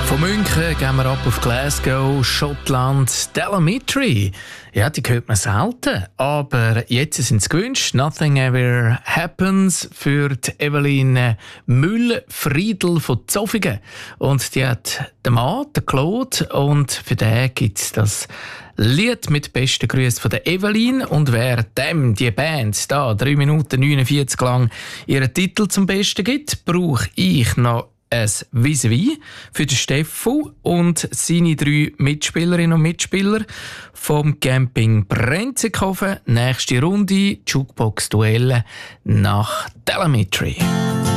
Von München gehen wir ab auf Glasgow, Schottland. Telemetry, ja, die hört man selten, aber jetzt sind sie gewünscht. Nothing Ever Happens für die Evelyn Müll-Friedl von Zofingen. Und die hat den Mann, den Claude, und für den gibt es das Lied mit besten Grüßen von der Evelyn. Und wer dem, die Band, da 3 Minuten 49 lang ihren Titel zum Besten gibt, brauche ich noch ein Vis-à-vis für den Steffo und seine 3 Mitspielerinnen und Mitspieler vom Camping Brenzikofen. Nächste Runde, Jukebox-Duelle nach Telemetry.